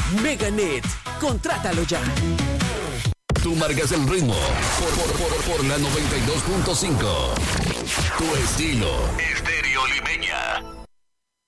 Meganet, contrátalo ya. Tú marcas el ritmo por la 92.5. Tu estilo, Estéreo Limeña.